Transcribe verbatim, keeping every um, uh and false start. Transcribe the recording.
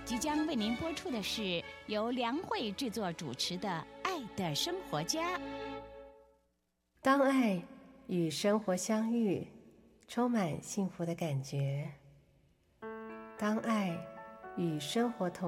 即将为您播出的是由梁慧制作主持的《爱的生活家》。 当爱与生活相遇，充满幸福的感觉。当爱与生活同